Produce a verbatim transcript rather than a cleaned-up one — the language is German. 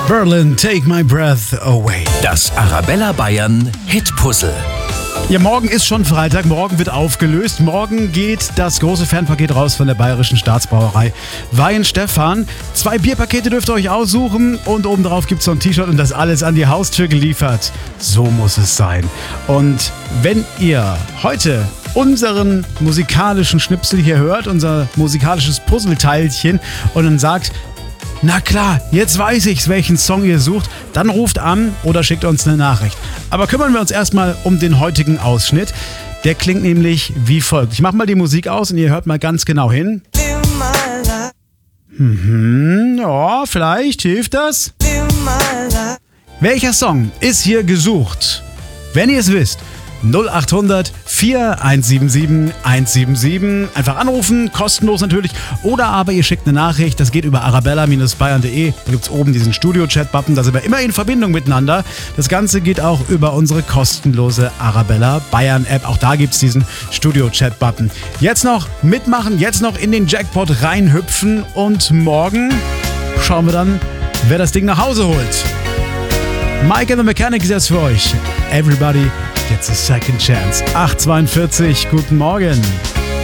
Berlin, Take My Breath Away. Das Arabella Bayern Hitpuzzle. Ja, morgen ist schon Freitag, morgen wird aufgelöst. Morgen geht das große Fernpaket raus von der Bayerischen Staatsbrauerei Weihenstephan. Zwei Bierpakete dürft ihr euch aussuchen und obendrauf gibt es so ein T-Shirt und das alles an die Haustür geliefert. So muss es sein. Und wenn ihr heute unseren musikalischen Schnipsel hier hört, unser musikalisches Puzzleteilchen und dann sagt, na klar, jetzt weiß ich's, welchen Song ihr sucht, dann ruft an oder schickt uns eine Nachricht. Aber kümmern wir uns erstmal um den heutigen Ausschnitt. Der klingt nämlich wie folgt. Ich mach mal die Musik aus und ihr hört mal ganz genau hin. Mhm, ja, vielleicht hilft das. Welcher Song ist hier gesucht? Wenn ihr es wisst, null acht hundert vier eins sieben sieben eins sieben sieben. Einfach anrufen, kostenlos natürlich. Oder aber ihr schickt eine Nachricht, das geht über arabella Bindestrich bayern punkt de. Da gibt es oben diesen Studio-Chat-Button, da sind wir immer in Verbindung miteinander. Das Ganze geht auch über unsere kostenlose Arabella Bayern-App. Auch da gibt es diesen Studio-Chat-Button. Jetzt noch mitmachen, jetzt noch in den Jackpot reinhüpfen und morgen schauen wir dann, wer das Ding nach Hause holt. Mike and the Mechanic ist jetzt für euch. Everybody gets a second chance. acht zweiundvierzig, guten Morgen.